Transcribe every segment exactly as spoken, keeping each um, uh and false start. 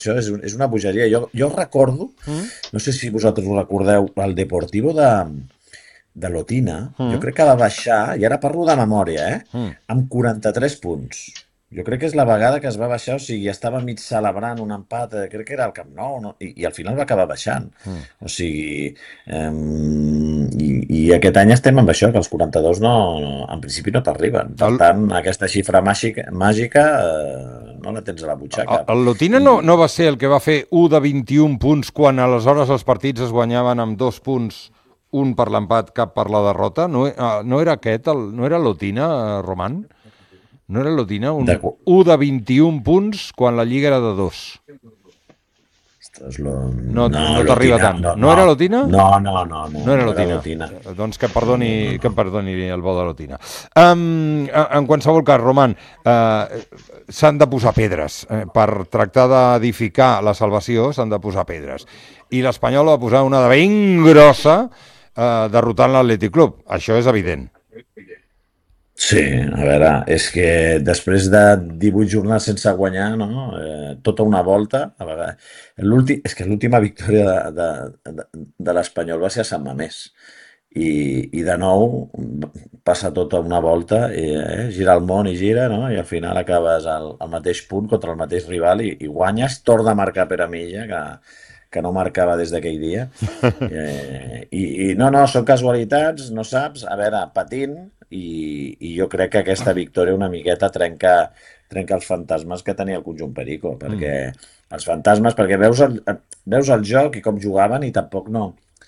això és, un, és una bogeria. Jo, jo recordo, Mm? no sé si vosaltres ho recordeu, el Deportivo de, de Lotina, jo Mm? crec que va baixar, i ara parlo de memòria, eh? Mm. Amb quaranta-tres punts. Jo crec que és la vegada que es va baixar, o sigui, estava mig celebrant un empat, eh, crec que era al Camp Nou, no? I, i al final va acabar baixant. Mm. O sigui, eh, i, i aquest any estem amb això, que els quaranta-dos no, no, en principi no t'arriben. Per El, tant, aquesta xifra màgica, màgica eh, no la tens a la el, butxaca. el Lotina I, no, no va ser el que va fer u de vint-i-un punts quan aleshores els partits es guanyaven amb dos punts, un per l'empat, cap per la derrota? No, eh, no era aquest, el, no era Lotina, eh, Roman? No era Lotina? Un de, u de vint-i-un punts quan la Lliga era de dos. ostres, lo, No, no, no t'arriba Lotina, tant. no, No no, era Lotina? no, no, no, no, No era no era Lotina. Lotina. Eh, Doncs que em No, no, perdoni, no, que em no. perdoni el bo de Lotina. Um, en qualsevol cas, Roman, uh, s'han de posar pedres. Eh, per tractar d'edificar la salvació s'han de posar pedres. I l'Espanyol va posar una de ben grossa uh, derrotant l'Atlètic Club. Això és evident. Sí, a veure, és que després de divuit jornades sense guanyar, no? Eh, tota una volta, a veure, l'últim, és que l'última victòria de, de, de, de l'Espanyol va ser a Sant Mamés. I, i de nou passa tota una volta, i, eh, gira el món i gira, no? I al final acabes al, al mateix punt contra el mateix rival i, i guanyes, torna a marcar Pere Milla, que, que no marcava des d'aquell dia. Eh, i, I no, no, són casualitats, no saps, a veure, patint, i, i jo crec que aquesta victòria una miqueta trenca, trenca els fantasmes que tenia el conjunt Perico, perquè els fantasmes, perquè veus el, veus el joc i com jugaven i tampoc no,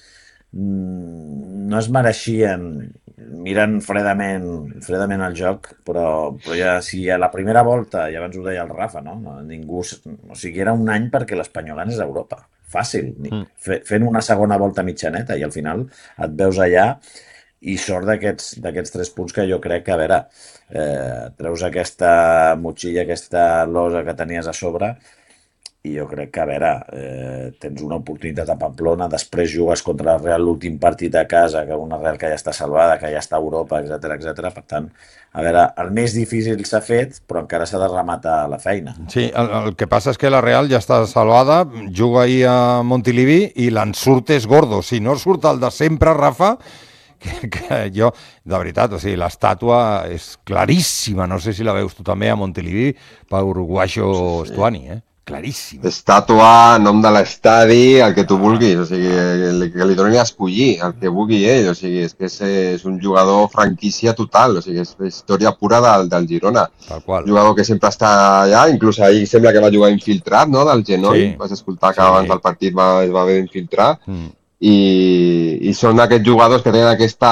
no es mereixien, miren fredament, fredament el joc, però, però ja, si a la primera volta, ja abans ho deia el Rafa, no? No, ningú, o sigui, era un any perquè l'Espanyol anés a Europa, fàcil, Mm. fent una segona volta mitjaneta, i al final et veus allà i sort d'aquests d'aquests tres punts que jo crec que, a veure, eh, treus aquesta motxilla, aquesta losa que tenies a sobre, i jo crec que, a veure, eh, tens una oportunitat a Pamplona, després jugues contra el Real l'últim partit a casa, que una Real que ja està salvada, que ja està a Europa, etcètera, etcètera. Per tant, a veure, el més difícil s'ha fet, però encara s'ha de rematar la feina. Sí, el, el que passa és que la Real ja està salvada, juga ahir a Montilivi i l'ensurt és gordo. Si no surt el de sempre, Rafa, que, que jo, de veritat, o sigui, l'estàtua és claríssima, no sé si la veus tu també a Montilivi, per Uruguaixo Estuani, eh? Claríssima. Estàtua, nom de l'estadi, el que tu vulguis, o sigui, que, que li donin a escollir, el que vulgui ell, o sigui, és que és, és un jugador franquícia total, o sigui, és història pura del, del Girona. Tal qual. Un jugador que sempre està allà, inclús ahir sembla que va jugar infiltrat, no?, del genoll, Sí. vas escoltar que Sí. abans del partit va, es va haver d'infiltrar, Mm. i, i són aquests jugadors que tenen aquesta,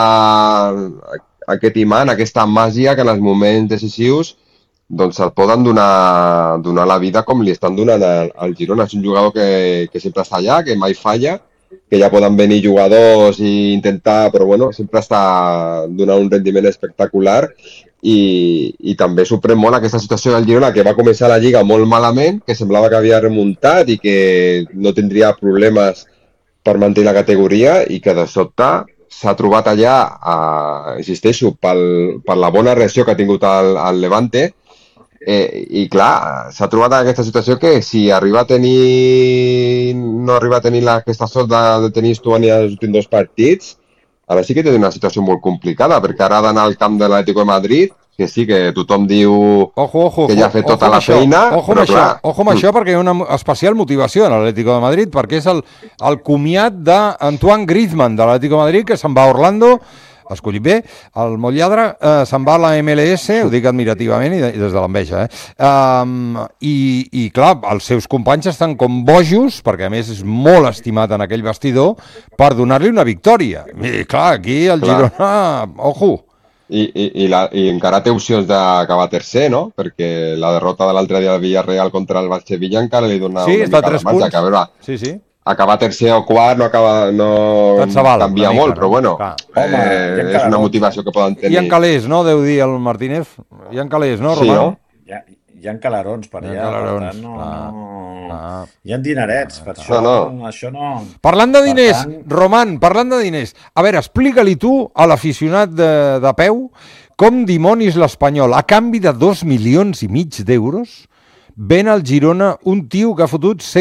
aquest imant, aquesta màgia que en els moments decisius doncs se'l poden donar, donar la vida com li estan donant al, al Girona. És un jugador que, que sempre està allà, que mai falla, que ja poden venir jugadors i intentar, però bueno, sempre està donant un rendiment espectacular, i, i també sorprèn molt aquesta situació del Girona, que va començar la Lliga molt malament, que semblava que havia remuntat i que no tindria problemes per mantenir la categoria, i que de sobte s'ha trobat allà, eh, insisteixo, pel, per la bona reacció que ha tingut el, el Levante. Eh, I clar, s'ha trobat en aquesta situació que si arriba a tenir, no arriba a tenir la, aquesta sort de, de tenir Estuani als últims dos partits, ara sí que té una situació molt complicada, perquè ara ha d'anar al camp de l'Atlético de Madrid, que sí que tothom diu Ojo, ojo, que ja ha fet ojo tota amb la això, feina, ojo amb però això, clar... ojo amb això, perquè hi ha una especial motivació en l'Atlético de Madrid, perquè és el, el comiat d'Antoine Griezmann de l'Atlético de Madrid, que se'n va a Orlando, escollit bé, el molt lladre, eh, se'n va a la M L S, ho dic admirativament i, de, i des de l'enveja, eh? Um, i, I clar, els seus companys estan com bojos, perquè a més és molt estimat en aquell vestidor, per donar-li una victòria. I clar, aquí el Clar. Girona, ojo. I, i, i, la, i encara té opcions d'acabar tercer, no? Perquè la derrota de l'altre dia del Villarreal contra el Sevilla encara li dona Sí, una està a mica de tres marge, punts. que a veure, Sí, sí. acabar tercer o quart no, acaba, no Tant se val, canvia una mica, molt, no? però bueno, Clar. Home, eh, hi ha és una calarons, motivació que poden Hi tenir. ha calés, no? Deu dir el Martínez. Hi ha calés, no, Sí, Roman? no? Hi ha, hi ha calarons per Hi ha allà, calarons, per tant, no, clar, no... clar. Hi ha dinerets, per això No, no, no. això no... Parlant de Per diners, tant- Roman, parlant de diners, a veure, explica-li tu a l'aficionat de, de peu com dimonis l'Espanyol, a canvi de dos milions i mig d'euros, ven al Girona un tio que ha fotut